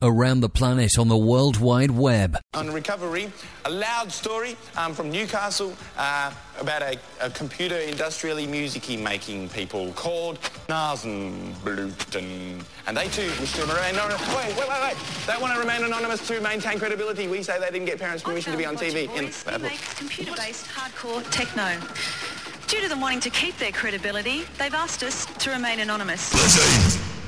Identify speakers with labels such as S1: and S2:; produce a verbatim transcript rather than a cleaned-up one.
S1: around the planet on the World Wide Web.
S2: On Recovery, a loud story um, from Newcastle uh, about a, a computer industrially music-y making people called Nasenbluten. And they too wish to remain anonymous. Wait, wait, wait, wait. They want to remain anonymous to maintain credibility. We say they didn't get parents' permission to be on T V.
S3: In they make computer-based hardcore techno. Due to them wanting to keep their credibility, they've asked us to remain anonymous.